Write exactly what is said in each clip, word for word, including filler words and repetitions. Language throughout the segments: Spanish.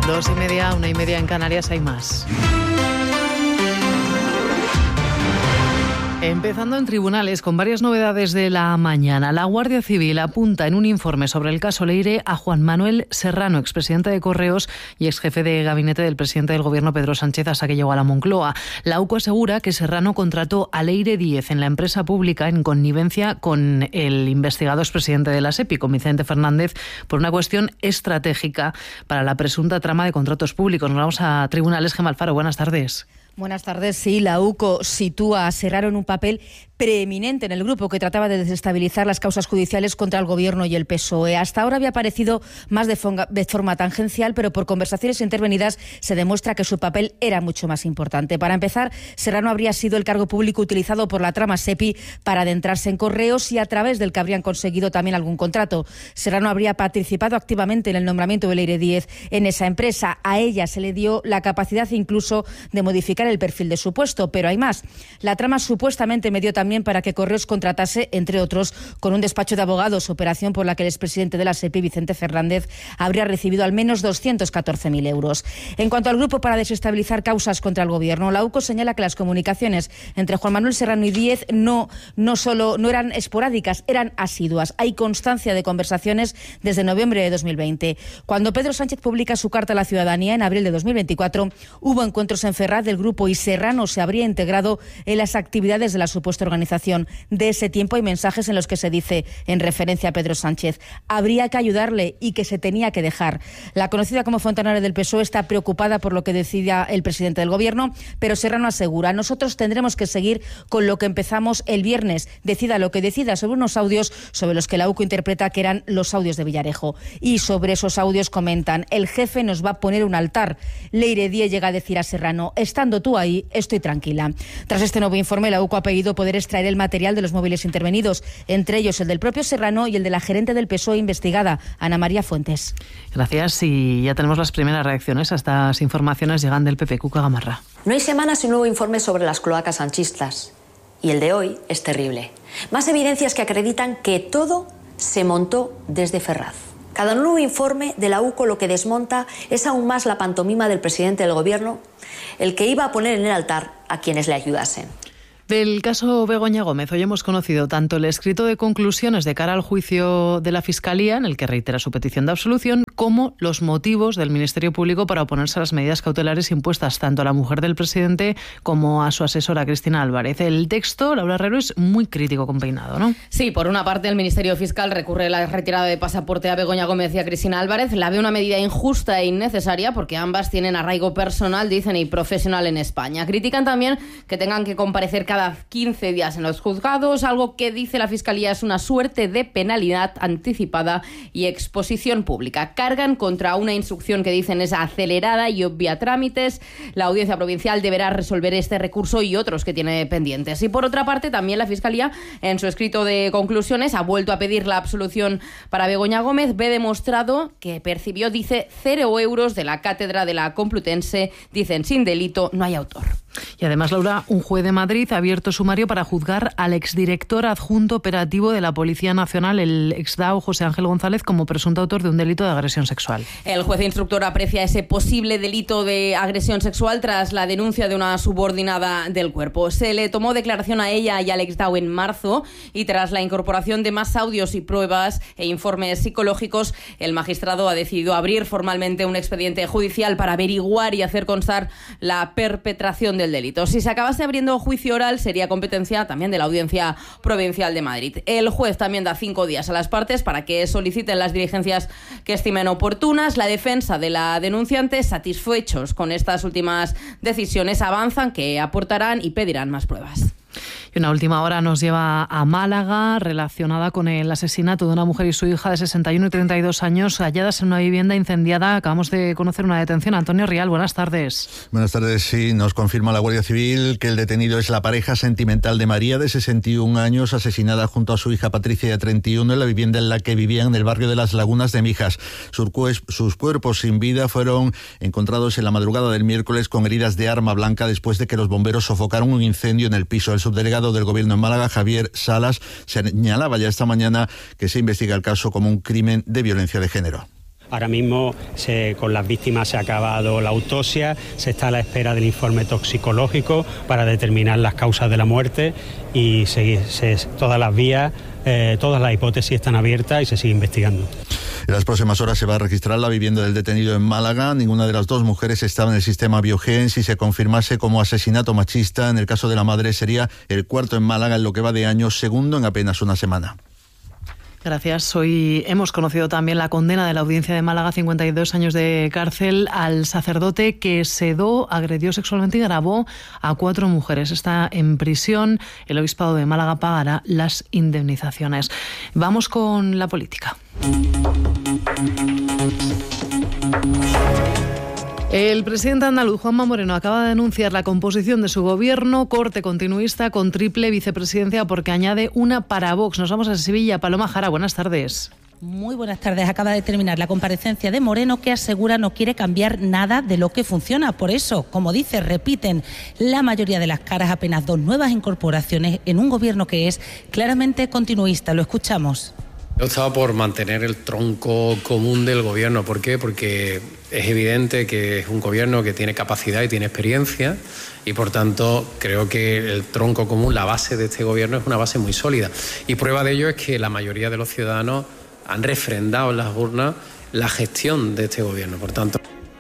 Dos y media, una y media en Canarias, hay más. Empezando en tribunales con varias novedades de la mañana. La Guardia Civil apunta en un informe sobre el caso Leire a Juan Manuel Serrano, expresidente de Correos y exjefe de gabinete del presidente del Gobierno Pedro Sánchez hasta que llegó a la Moncloa. La U C O asegura que Serrano contrató a Leire Díez en la empresa pública en connivencia con el investigado expresidente de la SEPI, con Vicente Fernández, por una cuestión estratégica para la presunta trama de contratos públicos. Nos vamos a tribunales. Gemma Alfaro, buenas tardes. Buenas tardes. Sí, la U C O sitúa a Serrano en un papel preeminente en el grupo que trataba de desestabilizar las causas judiciales contra el Gobierno y el P S O E. Hasta ahora había aparecido más de, fonga, de forma tangencial, pero por conversaciones intervenidas se demuestra que su papel era mucho más importante. Para empezar, Serrano habría sido el cargo público utilizado por la trama SEPI para adentrarse en Correos y a través del que habrían conseguido también algún contrato. Serrano habría participado activamente en el nombramiento de Leire Díez en esa empresa. A ella se le dio la capacidad incluso de modificar el perfil de su puesto, pero hay más. La trama supuestamente me dio también para que Correos contratase, entre otros, con un despacho de abogados, operación por la que el expresidente de la SEPI, Vicente Fernández, habría recibido al menos doscientos catorce mil euros. En cuanto al grupo para desestabilizar causas contra el Gobierno, la U C O señala que las comunicaciones entre Juan Manuel Serrano y Díez no, no solo no eran esporádicas, eran asiduas. Hay constancia de conversaciones desde noviembre de dos mil veinte. Cuando Pedro Sánchez publica su carta a la ciudadanía en abril de dos mil veinticuatro, hubo encuentros en Ferraz del grupo y Serrano se habría integrado en las actividades de la supuesta organización. De ese tiempo hay mensajes en los que se dice, en referencia a Pedro Sánchez, habría que ayudarle y que se tenía que dejar. La conocida como Fontanara del P S O E está preocupada por lo que decida el presidente del Gobierno, pero Serrano asegura, nosotros tendremos que seguir con lo que empezamos el viernes, decida lo que decida sobre unos audios sobre los que la U C O interpreta que eran los audios de Villarejo. Y sobre esos audios comentan, el jefe nos va a poner un altar. Leire Díez llega a decir a Serrano, estando tú ahí, estoy tranquila. Tras este nuevo informe, la U C O ha pedido poder extraer el material de los móviles intervenidos, entre ellos el del propio Serrano y el de la gerente del P S O E investigada, Ana María Fuentes. Gracias, y ya tenemos las primeras reacciones a estas informaciones. Llegan del P P. Cuca Gamarra. No hay semana sin un nuevo informe sobre las cloacas sanchistas, y el de hoy es terrible. Más evidencias que acreditan que todo se montó desde Ferraz. Cada nuevo informe de la U C O lo que desmonta es aún más la pantomima del presidente del Gobierno, el que iba a poner en el altar a quienes le ayudasen. Del caso Begoña Gómez, hoy hemos conocido tanto el escrito de conclusiones de cara al juicio de la Fiscalía, en el que reitera su petición de absolución, como los motivos del Ministerio Público para oponerse a las medidas cautelares impuestas tanto a la mujer del presidente como a su asesora Cristina Álvarez. El texto, Laura Herrero, es muy crítico con Peinado, ¿no? Sí, por una parte el Ministerio Fiscal recurre a la retirada de pasaporte a Begoña Gómez y a Cristina Álvarez. La ve una medida injusta e innecesaria porque ambas tienen arraigo personal, dicen, y profesional en España. Critican también que tengan que comparecer cada quince días en los juzgados, algo que dice la Fiscalía es una suerte de penalidad anticipada y exposición pública. Cargan contra una instrucción que dicen es acelerada y obvia trámites. La Audiencia Provincial deberá resolver este recurso y otros que tiene pendientes. Y por otra parte, también la Fiscalía, en su escrito de conclusiones, ha vuelto a pedir la absolución para Begoña Gómez. Ve demostrado que percibió, dice, cero euros de la cátedra de la Complutense. Dicen, sin delito no hay autor. Y además, Laura, un juez de Madrid ha abierto sumario para juzgar al exdirector adjunto operativo de la Policía Nacional, el exdao José Ángel González, como presunto autor de un delito de agresión sexual. El juez instructor aprecia ese posible delito de agresión sexual tras la denuncia de una subordinada del cuerpo. Se le tomó declaración a ella y al exdao en marzo y tras la incorporación de más audios y pruebas e informes psicológicos, el magistrado ha decidido abrir formalmente un expediente judicial para averiguar y hacer constar la perpetración del delito. Si se acabase abriendo juicio oral, sería competencia también de la Audiencia Provincial de Madrid. El juez también da cinco días a las partes para que soliciten las diligencias que estimen oportunas. La defensa de la denunciante, satisfechos con estas últimas decisiones, avanzan que aportarán y pedirán más pruebas. Y una última hora nos lleva a Málaga, relacionada con el asesinato de una mujer y su hija de sesenta y uno y treinta y dos años, halladas en una vivienda incendiada. Acabamos de conocer una detención. Antonio Rial, buenas tardes. Buenas tardes, sí. Nos confirma la Guardia Civil que el detenido es la pareja sentimental de María, de sesenta y un años, asesinada junto a su hija Patricia, de treinta y uno, en la vivienda en la que vivían en el barrio de Las Lagunas de Mijas. Sus cuerpos sin vida fueron encontrados en la madrugada del miércoles con heridas de arma blanca después de que los bomberos sofocaron un incendio en el piso. El subdelegado del Gobierno en Málaga, Javier Salas, señalaba ya esta mañana que se investiga el caso como un crimen de violencia de género. Ahora mismo se, con las víctimas se ha acabado la autopsia, se está a la espera del informe toxicológico para determinar las causas de la muerte y se, se, todas las vías, eh, todas las hipótesis están abiertas y se sigue investigando. En las próximas horas se va a registrar la vivienda del detenido en Málaga. Ninguna de las dos mujeres estaba en el sistema Biogen. Si se confirmase como asesinato machista, en el caso de la madre sería el cuarto en Málaga en lo que va de año, segundo en apenas una semana. Gracias. Hoy hemos conocido también la condena de la Audiencia de Málaga, cincuenta y dos años de cárcel, al sacerdote que sedó, agredió sexualmente y grabó a cuatro mujeres. Está en prisión. El Obispado de Málaga pagará las indemnizaciones. Vamos con la política. El presidente andaluz, Juanma Moreno, acaba de anunciar la composición de su gobierno, corte continuista con triple vicepresidencia, porque añade una para Vox. Nos vamos a Sevilla. Paloma Jara, buenas tardes. Muy buenas tardes. Acaba de terminar la comparecencia de Moreno, que asegura no quiere cambiar nada de lo que funciona. Por eso, como dice, repiten la mayoría de las caras, apenas dos nuevas incorporaciones en un gobierno que es claramente continuista. Lo escuchamos. He optado por mantener el tronco común del gobierno. ¿Por qué? Porque es evidente que es un gobierno que tiene capacidad y tiene experiencia y, por tanto, creo que el tronco común, la base de este gobierno, es una base muy sólida. Y prueba de ello es que la mayoría de los ciudadanos han refrendado en las urnas la gestión de este gobierno. Por tanto,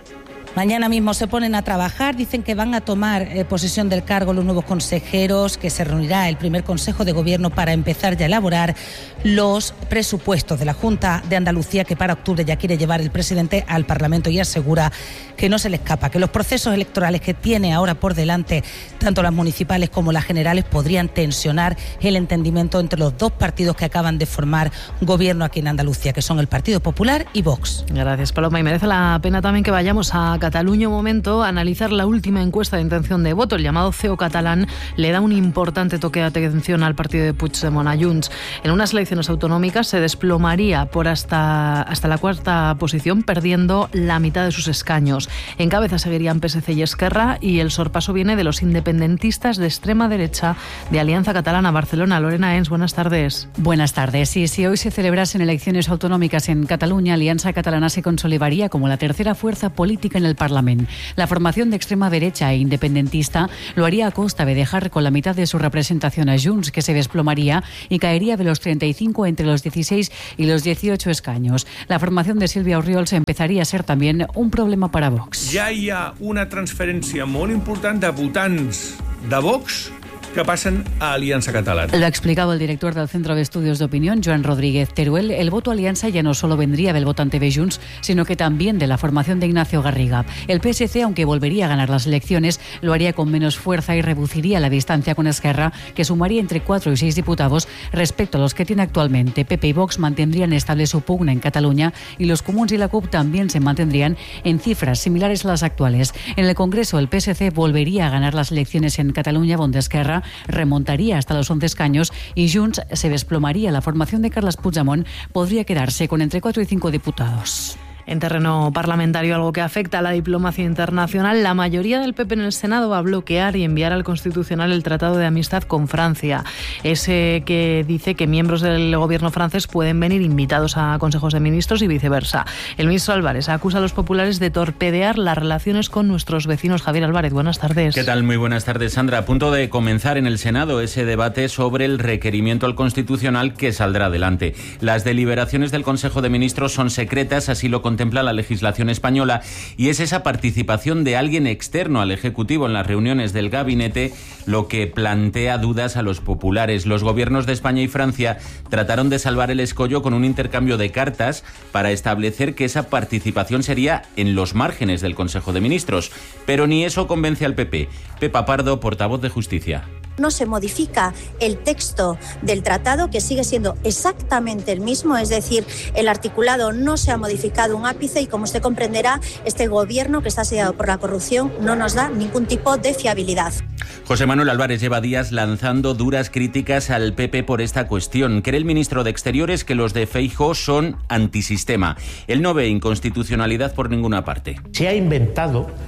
mañana mismo se ponen a trabajar, dicen que van a tomar eh, posesión del cargo los nuevos consejeros, que se reunirá el primer Consejo de Gobierno para empezar ya a elaborar los presupuestos de la Junta de Andalucía, que para octubre ya quiere llevar el presidente al Parlamento, y asegura que no se le escapa, que los procesos electorales que tiene ahora por delante, tanto las municipales como las generales, podrían tensionar el entendimiento entre los dos partidos que acaban de formar gobierno aquí en Andalucía, que son el Partido Popular y Vox. Gracias, Paloma. Y merece la pena también que vayamos a Cataluña un momento a analizar la última encuesta de intención de voto. El llamado C E O catalán le da un importante toque de atención al partido de Puigdemont, a Junts. En unas elecciones autonómicas se desplomaría por hasta, hasta la cuarta posición, perdiendo la mitad de sus escaños. En cabeza seguirían P S C y Esquerra, y el sorpaso viene de los independentistas de extrema derecha de Alianza Catalana. Barcelona, Lorena Ens, buenas tardes. Buenas tardes. Y si hoy se celebrasen elecciones autonómicas en Cataluña, Alianza Catalana se consolidaría como la tercera fuerza política en el Parlamento. La formación de extrema derecha e independentista lo haría a costa de dejar con la mitad de su representación a Junts, que se desplomaría y caería de los treinta y cinco entre los dieciséis y los dieciocho escaños. La formación de Sílvia Orriols empezaría a ser también un problema para Vox. Ja hi ha una transferència molt important de votants de Vox que pasen a Alianza Catalana. Lo ha explicado el director del Centro de Estudios de Opinión, Joan Rodríguez Teruel. El voto Alianza ya no solo vendría del votante de Junts, sino que también de la formación de Ignacio Garriga. El P S C, aunque volvería a ganar las elecciones, lo haría con menos fuerza y reduciría la distancia con Esquerra, que sumaría entre cuatro y seis diputados respecto a los que tiene actualmente. P P y Vox mantendrían estable su pugna en Cataluña, y los Comuns y la C U P también se mantendrían en cifras similares a las actuales. En el Congreso, el P S C volvería a ganar las elecciones en Cataluña, donde Esquerra remontaría hasta los once escaños y Junts se desplomaría. La formación de Carles Puigdemont podría quedarse con entre cuatro y cinco diputados. En terreno parlamentario, algo que afecta a la diplomacia internacional, la mayoría del P P en el Senado va a bloquear y enviar al Constitucional el Tratado de Amistad con Francia. Ese que dice que miembros del gobierno francés pueden venir invitados a consejos de ministros y viceversa. El ministro Álvarez acusa a los populares de torpedear las relaciones con nuestros vecinos. Javier Álvarez, buenas tardes. ¿Qué tal? Muy buenas tardes, Sandra. A punto de comenzar en el Senado ese debate sobre el requerimiento al Constitucional que saldrá adelante. Las deliberaciones del Consejo de Ministros son secretas, así lo contempla la legislación española, y es esa participación de alguien externo al Ejecutivo en las reuniones del gabinete lo que plantea dudas a los populares. Los gobiernos de España y Francia trataron de salvar el escollo con un intercambio de cartas para establecer que esa participación sería en los márgenes del Consejo de Ministros, pero ni eso convence al P P. Pepa Pardo, portavoz de Justicia. No se modifica el texto del tratado, que sigue siendo exactamente el mismo, es decir, el articulado no se ha modificado un ápice, y como usted comprenderá, este gobierno que está asediado por la corrupción no nos da ningún tipo de fiabilidad. José Manuel Álvarez lleva días lanzando duras críticas al P P por esta cuestión. Cree el ministro de Exteriores que los de Feijóo son antisistema. Él no ve inconstitucionalidad por ninguna parte. Se ha inventado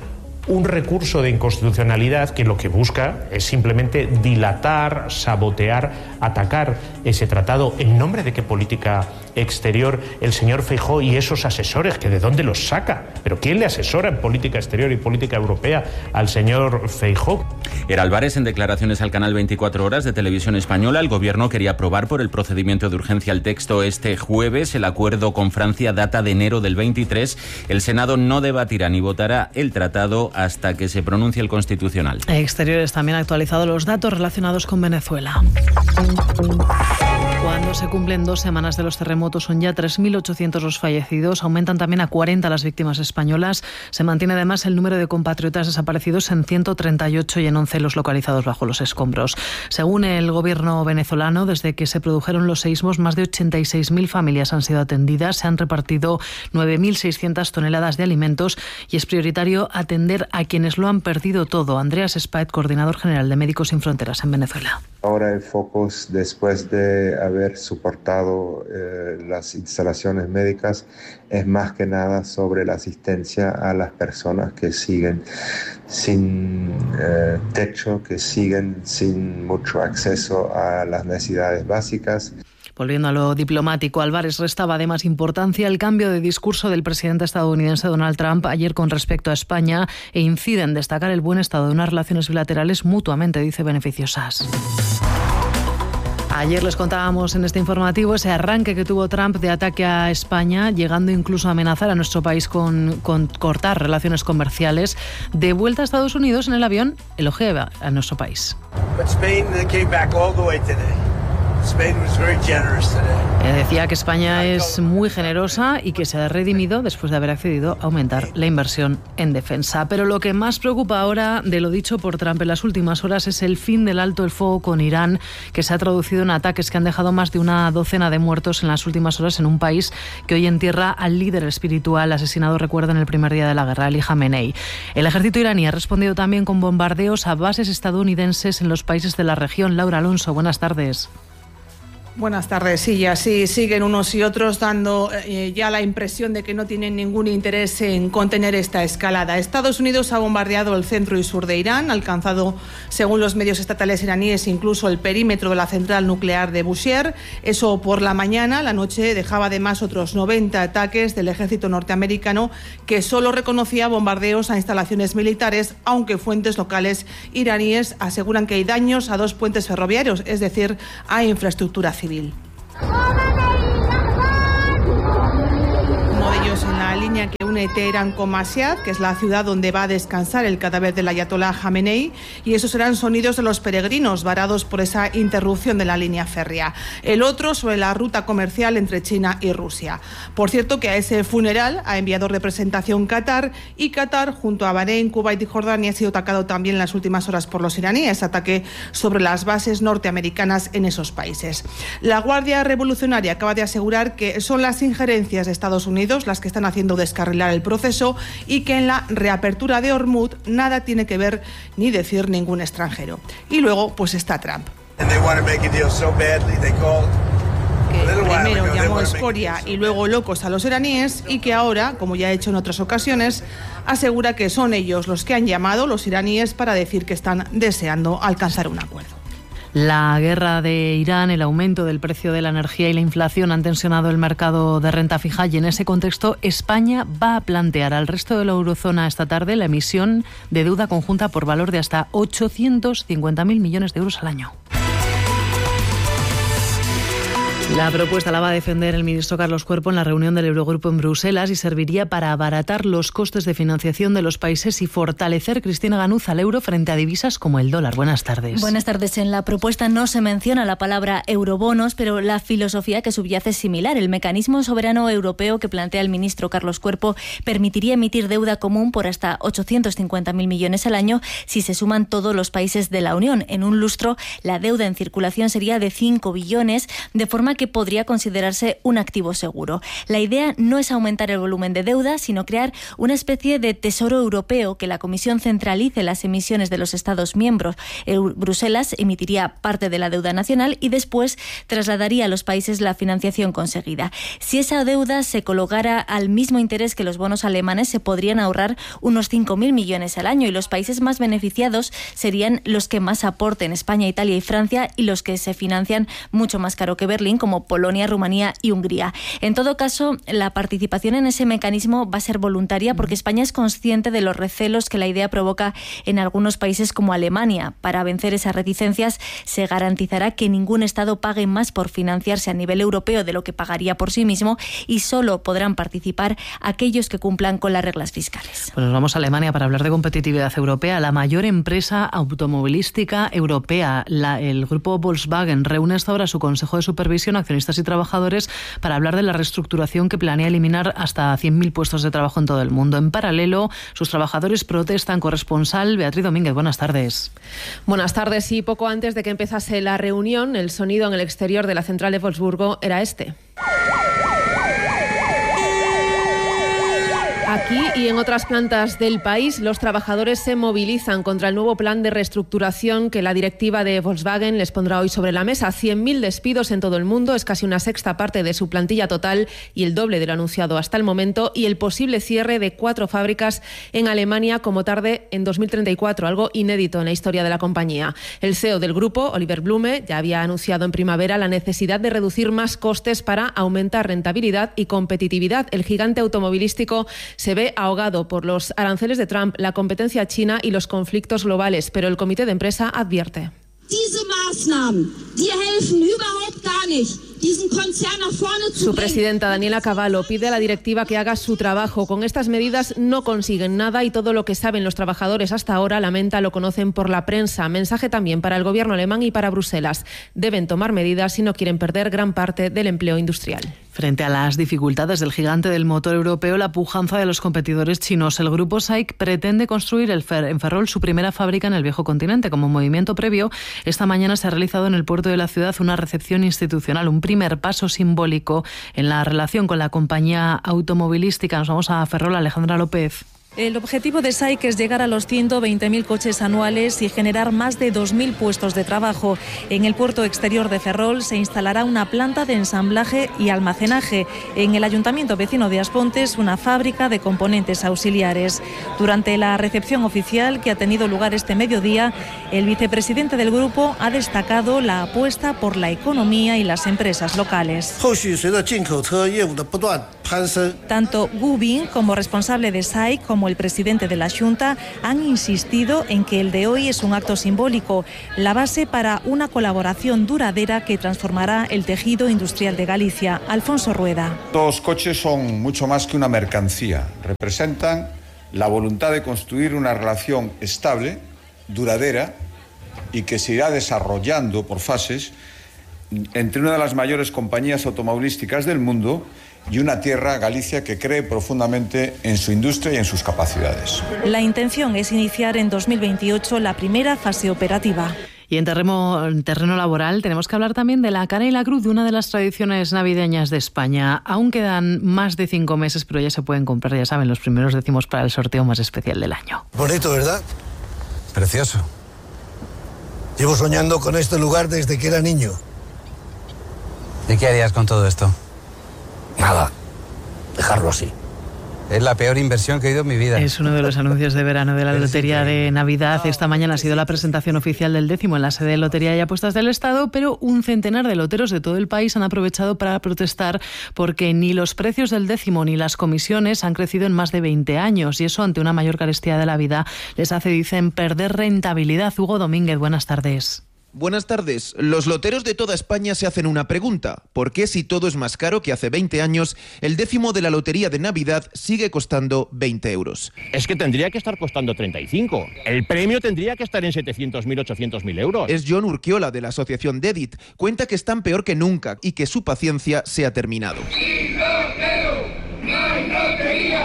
un recurso de inconstitucionalidad que lo que busca es simplemente dilatar, sabotear, atacar ese tratado. ¿En nombre de qué política exterior el señor Feijóo y esos asesores, que de dónde los saca? ¿Pero quién le asesora en política exterior y política europea al señor Feijóo? Era Álvarez en declaraciones al canal veinticuatro horas de Televisión Española. El gobierno quería aprobar por el procedimiento de urgencia el texto este jueves. El acuerdo con Francia data de enero del veintitrés. El Senado no debatirá ni votará el tratado hasta que se pronuncie el Constitucional. Exteriores también ha actualizado los datos relacionados con Venezuela. Cuando se cumplen dos semanas de los terremotos, son ya tres mil ochocientos los fallecidos. Aumentan también a cuarenta las víctimas españolas. Se mantiene además el número de compatriotas desaparecidos en ciento treinta y ocho y en once los localizados bajo los escombros. Según el gobierno venezolano, desde que se produjeron los seísmos, más de ochenta y seis mil familias han sido atendidas. Se han repartido nueve mil seiscientas toneladas de alimentos y es prioritario atender a quienes lo han perdido todo. Andreas Spaet, coordinador general de Médicos Sin Fronteras en Venezuela. Ahora el foco, después de haber soportado eh, las instalaciones médicas, es más que nada sobre la asistencia a las personas que siguen sin eh, techo, que siguen sin mucho acceso a las necesidades básicas. Volviendo a lo diplomático, Álvarez restaba además importancia al cambio de discurso del presidente estadounidense Donald Trump ayer con respecto a España e incide en destacar el buen estado de unas relaciones bilaterales mutuamente, dice, beneficiosas. Ayer les contábamos en este informativo ese arranque que tuvo Trump de ataque a España, llegando incluso a amenazar a nuestro país con, con cortar relaciones comerciales. De vuelta a Estados Unidos en el avión, elogia a nuestro país. Decía que España es muy generosa y que se ha redimido después de haber accedido a aumentar la inversión en defensa. Pero lo que más preocupa ahora de lo dicho por Trump en las últimas horas es el fin del alto el fuego con Irán, que se ha traducido en ataques que han dejado más de una docena de muertos en las últimas horas en un país que hoy entierra al líder espiritual asesinado, recuerda, en el primer día de la guerra, Ali Jamenei. El ejército iraní ha respondido también con bombardeos a bases estadounidenses en los países de la región. Laura Alonso, buenas tardes. Buenas tardes. Sí, ya sí, siguen unos y otros dando eh, ya la impresión de que no tienen ningún interés en contener esta escalada. Estados Unidos ha bombardeado el centro y sur de Irán, ha alcanzado, según los medios estatales iraníes, incluso el perímetro de la central nuclear de Bushehr. Eso por la mañana. La noche dejaba además otros noventa ataques del ejército norteamericano, que solo reconocía bombardeos a instalaciones militares, aunque fuentes locales iraníes aseguran que hay daños a dos puentes ferroviarios, es decir, a infraestructura civil. Uno de ellos en la línea que une Teherán con Mashhad, que es la ciudad donde va a descansar el cadáver del ayatolá Jamenei, y esos serán sonidos de los peregrinos varados por esa interrupción de la línea férrea. El otro sobre la ruta comercial entre China y Rusia. Por cierto, que a ese funeral ha enviado representación Qatar, y Qatar, junto a Bahrein, Kuwait y Jordania, ha sido atacado también en las últimas horas por los iraníes, ataque sobre las bases norteamericanas en esos países. La Guardia Revolucionaria acaba de asegurar que son las injerencias de Estados Unidos las que están haciendo descarrilar el proceso y que en la reapertura de Hormuz nada tiene que ver ni decir ningún extranjero. Y luego pues está Trump, que primero llamó escoria y luego locos a los iraníes, y que ahora, como ya ha hecho en otras ocasiones, asegura que son ellos los que han llamado, los iraníes, para decir que están deseando alcanzar un acuerdo. La guerra de Irán, el aumento del precio de la energía y la inflación han tensionado el mercado de renta fija, y en ese contexto España va a plantear al resto de la eurozona esta tarde la emisión de deuda conjunta por valor de hasta ochocientos cincuenta mil millones de euros al año. La propuesta la va a defender el ministro Carlos Cuerpo en la reunión del Eurogrupo en Bruselas y serviría para abaratar los costes de financiación de los países y fortalecer, Cristina Ganuza, al euro frente a divisas como el dólar. Buenas tardes. Buenas tardes. En la propuesta no se menciona la palabra eurobonos, pero la filosofía que subyace es similar. El mecanismo soberano europeo que plantea el ministro Carlos Cuerpo permitiría emitir deuda común por hasta ochocientos cincuenta mil millones al año si se suman todos los países de la Unión. En un lustro, la deuda en circulación sería de cinco billones, de forma que que podría considerarse un activo seguro. La idea no es aumentar el volumen de deuda, sino crear una especie de tesoro europeo, que la Comisión centralice las emisiones de los Estados miembros. Bruselas emitiría parte de la deuda nacional y después trasladaría a los países la financiación conseguida. Si esa deuda se colocara al mismo interés que los bonos alemanes, se podrían ahorrar unos cinco mil millones al año, y los países más beneficiados serían los que más aporten: España, Italia y Francia, y los que se financian mucho más caro que Berlín, como Polonia, Rumanía y Hungría. En todo caso, la participación en ese mecanismo va a ser voluntaria, porque España es consciente de los recelos que la idea provoca en algunos países como Alemania. Para vencer esas reticencias, se garantizará que ningún Estado pague más por financiarse a nivel europeo de lo que pagaría por sí mismo, y solo podrán participar aquellos que cumplan con las reglas fiscales. Pues nos vamos a Alemania para hablar de competitividad europea. La mayor empresa automovilística europea, la, el grupo Volkswagen, reúne hasta ahora su Consejo de Supervisión, accionistas y trabajadores, para hablar de la reestructuración que planea eliminar hasta cien mil puestos de trabajo en todo el mundo. En paralelo, sus trabajadores protestan. Corresponsal Beatriz Domínguez, buenas tardes. Buenas tardes. Y poco antes de que empezase la reunión, el sonido en el exterior de la central de Wolfsburgo era este. Aquí y en otras plantas del país, los trabajadores se movilizan contra el nuevo plan de reestructuración que la directiva de Volkswagen les pondrá hoy sobre la mesa. cien mil despidos en todo el mundo, es casi una sexta parte de su plantilla total y el doble de lo anunciado hasta el momento, y el posible cierre de cuatro fábricas en Alemania como tarde en dos mil treinta y cuatro, algo inédito en la historia de la compañía. El C E O del grupo, Oliver Blume, ya había anunciado en primavera la necesidad de reducir más costes para aumentar rentabilidad y competitividad. El gigante automovilístico se ve ahogado por los aranceles de Trump, la competencia china y los conflictos globales, pero el comité de empresa advierte. Su presidenta, Daniela Cavallo, pide a la directiva que haga su trabajo. Con estas medidas no consiguen nada y todo lo que saben los trabajadores hasta ahora, lamenta, lo conocen por la prensa. Mensaje también para el gobierno alemán y para Bruselas. Deben tomar medidas si no quieren perder gran parte del empleo industrial. Frente a las dificultades del gigante del motor europeo, la pujanza de los competidores chinos, el grupo S A I C pretende construir el Fer- en Ferrol su primera fábrica en el viejo continente. Como movimiento previo, esta mañana se ha realizado en el puerto de la ciudad una recepción institucional, un primer paso simbólico en la relación con la compañía automovilística. Nos vamos a Ferrol, Alejandra López. El objetivo de S A I C es llegar a los ciento veinte mil coches anuales y generar más de dos mil puestos de trabajo. En el puerto exterior de Ferrol se instalará una planta de ensamblaje y almacenaje. En el ayuntamiento vecino de Aspontes, una fábrica de componentes auxiliares. Durante la recepción oficial que ha tenido lugar este mediodía, el vicepresidente del grupo ha destacado la apuesta por la economía y las empresas locales. Tanto Gu Bin, como responsable de S A I C, como el presidente de la Xunta, han insistido en que el de hoy es un acto simbólico, la base para una colaboración duradera que transformará el tejido industrial de Galicia. Alfonso Rueda. Los coches son mucho más que una mercancía, representan la voluntad de construir una relación estable, duradera y que se irá desarrollando por fases entre una de las mayores compañías automovilísticas del mundo y una tierra, Galicia, que cree profundamente en su industria y en sus capacidades. La intención es iniciar en dos mil veintiocho la primera fase operativa. Y en terreno, en terreno laboral tenemos que hablar también de la Cana y la Cruz, de una de las tradiciones navideñas de España. Aún quedan más de cinco meses, pero ya se pueden comprar, ya saben, los primeros décimos para el sorteo más especial del año. Bonito, ¿verdad? Precioso. Llevo soñando con este lugar desde que era niño. ¿Y qué harías con todo esto? Nada, dejarlo así. Es la peor inversión que he oído en mi vida. Es uno de los anuncios de verano de la Lotería de Navidad. Esta mañana ha sido la presentación oficial del décimo en la sede de Lotería y Apuestas del Estado, pero un centenar de loteros de todo el país han aprovechado para protestar porque ni los precios del décimo ni las comisiones han crecido en más de veinte años, y eso, ante una mayor carestía de la vida, les hace, dicen, perder rentabilidad. Hugo Domínguez, buenas tardes. Buenas tardes. Los loteros de toda España se hacen una pregunta. ¿Por qué, si todo es más caro que hace veinte años, el décimo de la Lotería de Navidad sigue costando veinte euros? Es que tendría que estar costando treinta y cinco. El premio tendría que estar en setecientos mil, ochocientos mil euros. Es John Urquiola, de la asociación Dedit. Cuenta que están peor que nunca y que su paciencia se ha terminado. ¡Sin lotero, no hay lotería!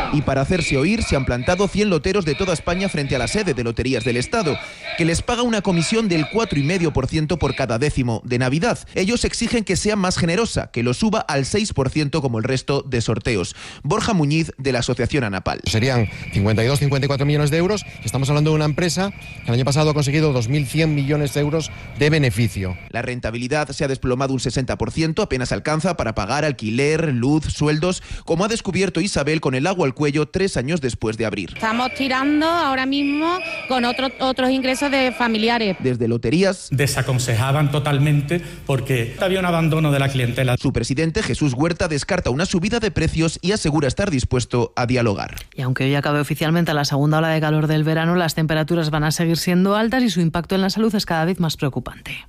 Y para hacerse oír se han plantado cien loteros de toda España frente a la sede de Loterías del Estado, que les paga una comisión del cuatro coma cinco por ciento por cada décimo de Navidad. Ellos exigen que sea más generosa, que lo suba al seis por ciento como el resto de sorteos. Borja Muñiz, de la Asociación ANAPAL. Serían cincuenta y dos, cincuenta y cuatro millones de euros. Estamos hablando de una empresa que el año pasado ha conseguido dos mil cien millones de euros de beneficio. La rentabilidad se ha desplomado un sesenta por ciento, apenas alcanza para pagar alquiler, luz, sueldos, como ha descubierto Isabel con el agua al cuello tres años después de abrir. Estamos tirando ahora mismo con otro, otros ingresos de familiares. Desde Loterías desaconsejaban totalmente porque había un abandono de la clientela. Su presidente, Jesús Huerta, descarta una subida de precios y asegura estar dispuesto a dialogar. Y aunque hoy acabe oficialmente la segunda ola de calor del verano, las temperaturas van a seguir siendo altas y su impacto en la salud es cada vez más preocupante.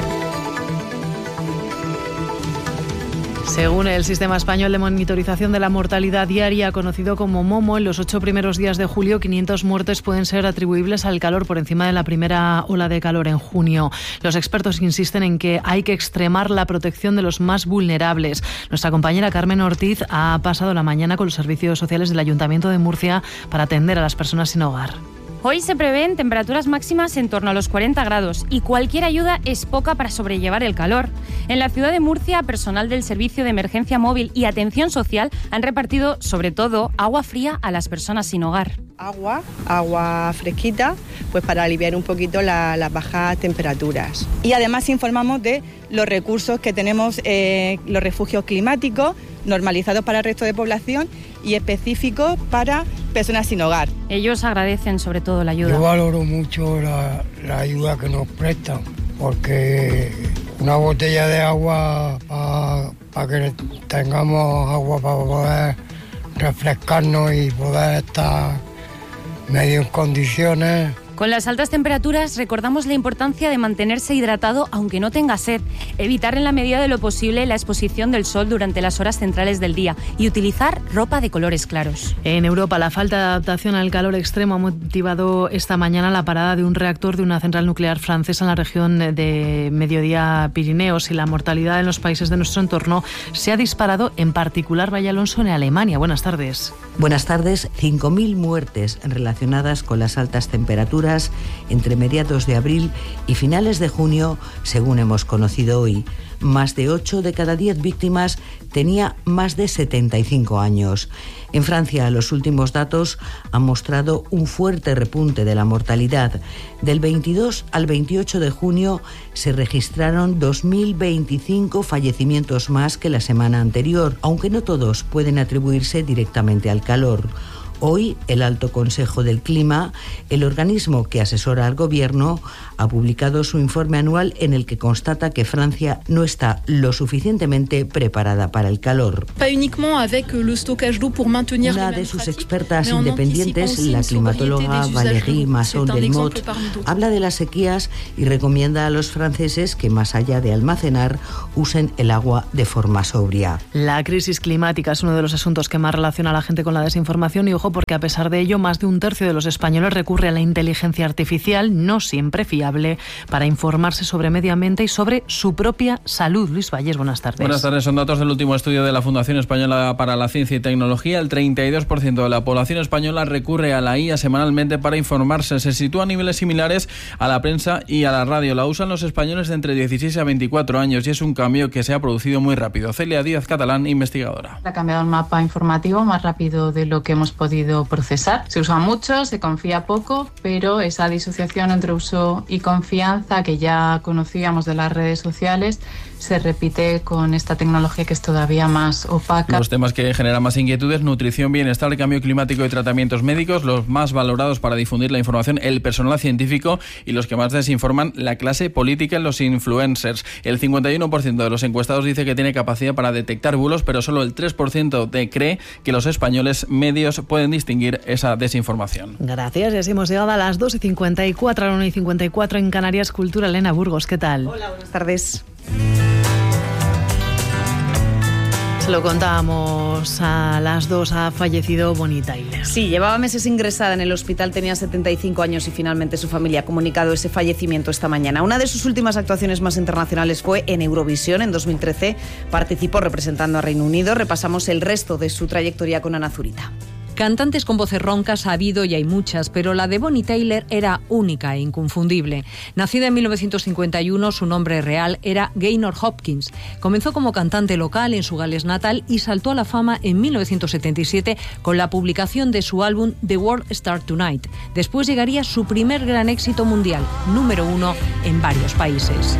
Según el Sistema Español de Monitorización de la Mortalidad Diaria, conocido como MOMO, en los ocho primeros días de julio, quinientas muertes pueden ser atribuibles al calor por encima de la primera ola de calor en junio. Los expertos insisten en que hay que extremar la protección de los más vulnerables. Nuestra compañera Carmen Ortiz ha pasado la mañana con los servicios sociales del Ayuntamiento de Murcia para atender a las personas sin hogar. Hoy se prevén temperaturas máximas en torno a los cuarenta grados y cualquier ayuda es poca para sobrellevar el calor. En la ciudad de Murcia, personal del Servicio de Emergencia Móvil y Atención Social han repartido, sobre todo, agua fría a las personas sin hogar. Agua, agua fresquita, pues para aliviar un poquito la, las bajas temperaturas. Y además informamos de los recursos que tenemos, eh, los refugios climáticos, normalizados para el resto de población y específicos para personas sin hogar. Ellos agradecen sobre todo la ayuda. Yo valoro mucho la, la ayuda que nos prestan, porque una botella de agua para pa que tengamos agua para poder refrescarnos y poder estar medio en condiciones. Con las altas temperaturas recordamos la importancia de mantenerse hidratado aunque no tenga sed, evitar en la medida de lo posible la exposición del sol durante las horas centrales del día y utilizar ropa de colores claros. En Europa, la falta de adaptación al calor extremo ha motivado esta mañana la parada de un reactor de una central nuclear francesa en la región de Mediodía Pirineos y la mortalidad en los países de nuestro entorno se ha disparado, en particular, Valle Alonso, en Alemania. Buenas tardes. Buenas tardes. cinco mil muertes relacionadas con las altas temperaturas entre mediados de abril y finales de junio, según hemos conocido hoy. Más de ocho de cada diez víctimas tenía más de setenta y cinco años. En Francia, los últimos datos han mostrado un fuerte repunte de la mortalidad. Del veintidós al veintiocho de junio se registraron dos mil veinticinco fallecimientos más que la semana anterior, aunque no todos pueden atribuirse directamente al calor. Hoy, el Alto Consejo del Clima, el organismo que asesora al Gobierno, ha publicado su informe anual en el que constata que Francia no está lo suficientemente preparada para el calor. Una de sus expertas independientes, la climatóloga Valérie Masson-Delmotte, habla de las sequías y recomienda a los franceses que, más allá de almacenar, usen el agua de forma sobria. La crisis climática es uno de los asuntos que más relaciona a la gente con la desinformación y, ojo, porque a pesar de ello, más de un tercio de los españoles recurre a la inteligencia artificial, no siempre fiable, para informarse sobre medio ambiente y sobre su propia salud. Luis Valles, buenas tardes. Buenas tardes. Son datos del último estudio de la Fundación Española para la Ciencia y Tecnología. El treinta y dos por ciento de la población española recurre a la I A semanalmente para informarse. Se sitúa a niveles similares a la prensa y a la radio. La usan los españoles de entre dieciséis a veinticuatro años y es un cambio que se ha producido muy rápido. Celia Díaz Catalán, investigadora. Ha cambiado el mapa informativo más rápido de lo que hemos podido procesar. Se usa mucho, se confía poco, pero esa disociación entre uso y confianza que ya conocíamos de las redes sociales se repite con esta tecnología que es todavía más opaca. Los temas que generan más inquietudes: nutrición, bienestar, cambio climático y tratamientos médicos. Los más valorados para difundir la información, el personal científico, y los que más desinforman, la clase política y los influencers. El cincuenta y uno por ciento de los encuestados dice que tiene capacidad para detectar bulos, pero solo el tres por ciento de cree que los españoles medios pueden distinguir esa desinformación. Gracias, y así hemos llegado a las dos y cincuenta y cuatro, a la una y cincuenta y cuatro en Canarias. Cultura, Elena Burgos, ¿qué tal? Hola, buenas tardes. Se lo contábamos a las dos, ha fallecido Bonnie Tyler. Sí, llevaba meses ingresada en el hospital, tenía setenta y cinco años y finalmente su familia ha comunicado ese fallecimiento esta mañana. Una de sus últimas actuaciones más internacionales fue en Eurovisión. En dos mil trece participó representando a Reino Unido. Repasamos el resto de su trayectoria con Ana Zurita. Cantantes con voces roncas ha habido y hay muchas, pero la de Bonnie Tyler era única e inconfundible. Nacida en mil novecientos cincuenta y uno, su nombre real era Gaynor Hopkins. Comenzó como cantante local en su Gales natal y saltó a la fama en mil novecientos setenta y siete con la publicación de su álbum The World Starts Tonight. Después llegaría su primer gran éxito mundial, número uno en varios países.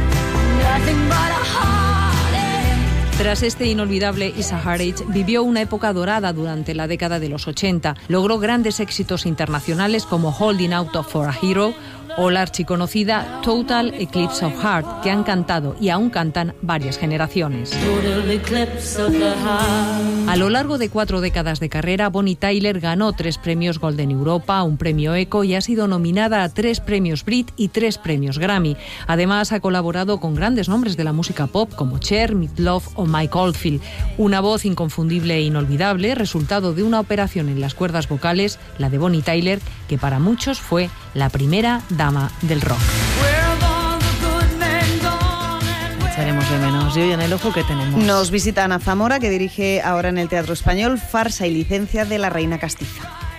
Tras este inolvidable It's a Heartache, vivió una época dorada durante la década de los ochenta. Logró grandes éxitos internacionales como Holding Out for a Hero o la archiconocida Total Eclipse of Heart, que han cantado y aún cantan varias generaciones. A lo largo de cuatro décadas de carrera, Bonnie Tyler ganó tres premios Golden Europa, un premio Echo y ha sido nominada a tres premios Brit y tres premios Grammy. Además, ha colaborado con grandes nombres de la música pop como Cher, Meat Loaf o Mike Oldfield. Una voz inconfundible e inolvidable, resultado de una operación en las cuerdas vocales, la de Bonnie Tyler, que para muchos fue la primera dama del rock. Echaremos de menos. Y hoy en el ojo, ¿qué tenemos? Nos visita Ana Zamora, que dirige ahora en el Teatro Español Farsa y licencia de la Reina Castiza.